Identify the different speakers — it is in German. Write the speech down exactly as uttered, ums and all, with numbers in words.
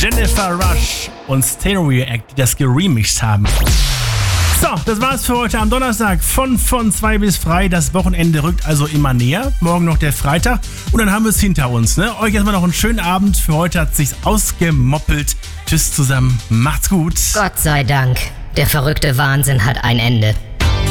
Speaker 1: Jennifer Rush und Stereo Act, die das geremixed haben. So, das war's für heute am Donnerstag. Von von zwei bis frei. Das Wochenende rückt also immer näher. Morgen noch der Freitag. Und dann haben wir es hinter uns. Ne? Euch erstmal noch einen schönen Abend. Für heute hat es sich ausgemoppelt. Tschüss zusammen. Macht's gut.
Speaker 2: Gott sei Dank. Der verrückte Wahnsinn hat ein Ende.